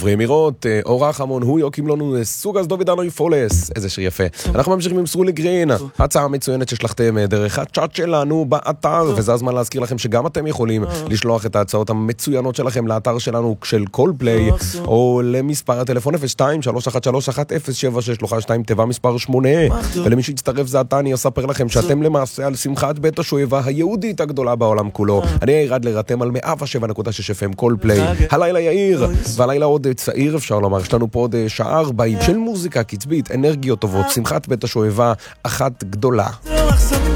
עוברים מירות, אורח המון, הוא יוקים לנו סוג אז דוביד אנוי פולס, איזה שיר יפה. אנחנו ממשיכים עם סרולי גרין, הצעה מצוינת ששלחתם דרך הצ'אט שלנו באתר, וזה הזמן להזכיר לכם שגם אתם יכולים לשלוח את ההצעות המצוינות שלכם לאתר שלנו של קולפליי, או למספר הטלפון 02-313-107-6 תיבה מספר 8, ולמי שיצטרף זה עתה אני אספר לכם שאתם למעשה על שמחת בית השואבה היהודית הגדולה בעולם כולו. אני ירד לרתם על 107.6 FM קולפליי, הלילה יאיר, והלילה עוד צעיר אפשר לומר, יש לנו פה עוד שעה 40 של מוזיקה קצבית, אנרגיות טובות, שמחת בית השואבה אחת גדולה.